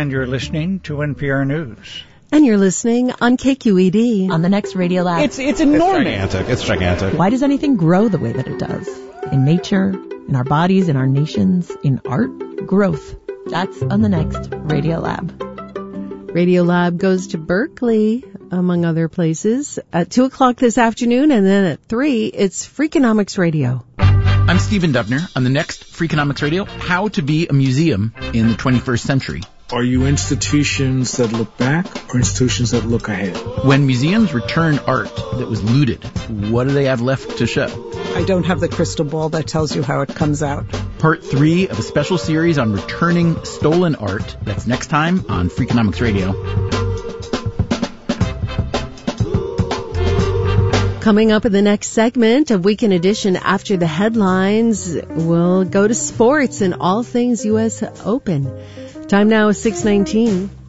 and you're listening to NPR News. And you're listening on KQED. On the next Radio Lab. It's enormous. It's gigantic. Why does anything grow the way that it does? In nature, in our bodies, in our nations, in art, growth. That's on the next Radio Lab. Radio Lab goes to Berkeley, among other places, at 2 o'clock this afternoon, and then at 3, it's Freakonomics Radio. I'm Stephen Dubner. On the next Freakonomics Radio, how to be a museum in the 21st century. Are you institutions that look back or institutions that look ahead? When museums return art that was looted, what do they have left to show? I don't have the crystal ball that tells you how it comes out. Part 3 of a special series on returning stolen art. That's next time on Freakonomics Radio. Coming up in the next segment of Weekend Edition after the headlines, we'll go to sports and all things U.S. Open. Time now is 6:19.